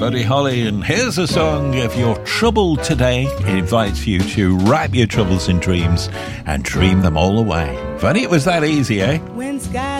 Buddy Holly, and here's a song. If you're troubled today, it invites you to wrap your troubles in dreams and dream them all away. Funny it was that easy, eh? When skies